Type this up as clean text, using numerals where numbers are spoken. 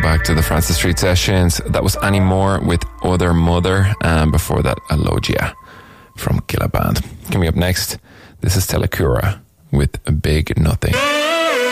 back to the Francis Street Sessions. That was Annie Moore with Other Mother, and before that, Alogia from Killer Band. Coming up next, this is Telecura with Big Nothing.